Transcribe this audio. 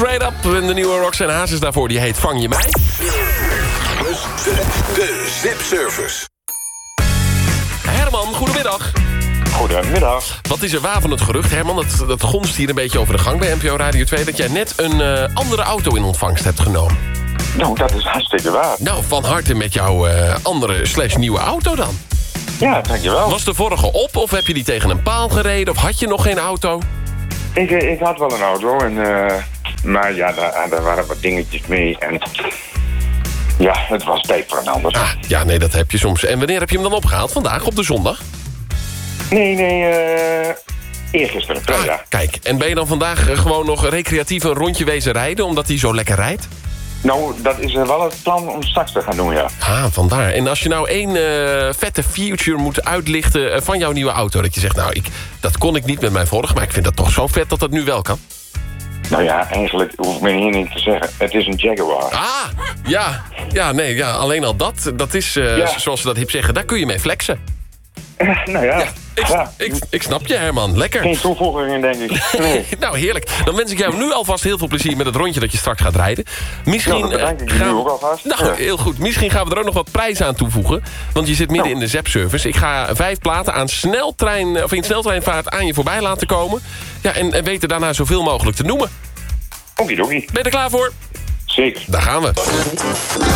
Straight Up. En de nieuwe Roxanne Hazes daarvoor, die heet Vang je mij. Dus de Zipservice. Herman, goedemiddag. Goedemiddag. Wat is er waar van het gerucht, Herman? Dat gonst hier een beetje over de gang bij NPO Radio 2... dat jij net een andere auto in ontvangst hebt genomen. Nou, dat is hartstikke waar. Nou, van harte met jouw andere/nieuwe auto dan. Ja, dankjewel. Was de vorige op of heb je die tegen een paal gereden... of had je nog geen auto? Ik had wel een auto, maar ja, daar waren wat dingetjes mee. En ja, het was tijd voor een ander. Ah, ja, nee, dat heb je soms. En wanneer heb je hem dan opgehaald? Vandaag, op de zondag? Nee, eergisteren, vrijdag. Kijk, en ben je dan vandaag gewoon nog recreatief een rondje wezen rijden... omdat hij zo lekker rijdt? Nou, dat is wel het plan om straks te gaan doen, ja. Ah, vandaar. En als je nou één vette feature moet uitlichten van jouw nieuwe auto... dat je zegt, nou, dat kon ik niet met mijn vorige... maar ik vind dat toch zo vet dat dat nu wel kan. Nou ja, eigenlijk hoef ik me hier niet te zeggen. Het is een Jaguar. Ah, ja, alleen al dat is, zoals ze dat hip zeggen... daar kun je mee flexen. Nou ja. Ik snap je, Herman. Lekker. Geen toevoegingen, denk ik. Nee. Nou, heerlijk. Dan wens ik jou nu alvast heel veel plezier met het rondje dat je straks gaat rijden. Misschien dat bedank ik nu ook alvast. Nou, heel goed. Misschien gaan we er ook nog wat prijzen aan toevoegen. Want je zit midden in de Zep-service. Ik ga 5 platen in sneltreinvaart aan je voorbij laten komen. Ja, en weet er daarna zoveel mogelijk te noemen. Okidoki. Ben je er klaar voor? Zeker. Daar gaan we.